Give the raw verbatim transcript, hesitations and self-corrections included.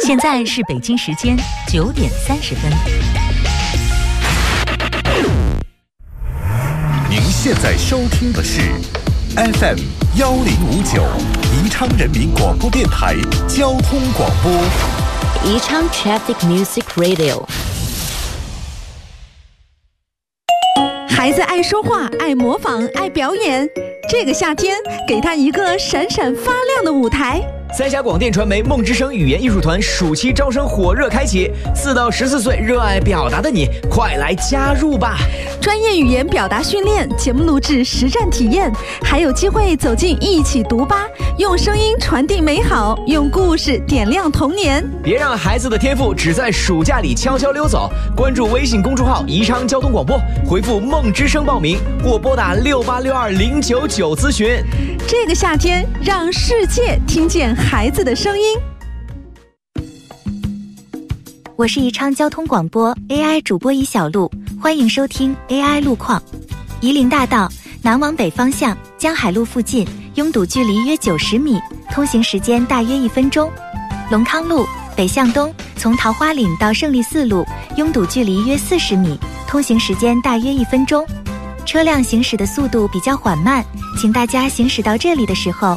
现在是北京时间九点三十分。 您现在收听的是 F M 幺零五九宜昌人民广播电台交通广播。 宜昌 Traffic Music Radio。 孩子爱说话，爱模仿，爱表演。这个夏天，给他一个闪闪发亮的舞台。 三峡广电传媒梦之声语言艺术团暑期招生火热开启，四到十四岁热爱表达的你，快来加入吧！ 专业语言表达训练、节目录制、实战体验，还有机会走进一起读吧，用声音传递美好，用故事点亮童年。 别让孩子的天赋只在暑假里悄悄溜走！关注微信公众号宜昌交通广播，回复梦之声报名，或拨打六八六二零九九咨询。 这个夏天，让世界听见孩子的声音。 我是宜昌交通广播 A I 主播宜小璐，欢迎收听 A I 路况。夷陵大道南往北方向江海路附近拥堵距离约九十米，通行时间大约一分钟。龙康路北向东从桃花岭到胜利四路拥堵距离约四十米，通行时间大约一分钟。车辆行驶的速度比较缓慢，请大家行驶到这里的时候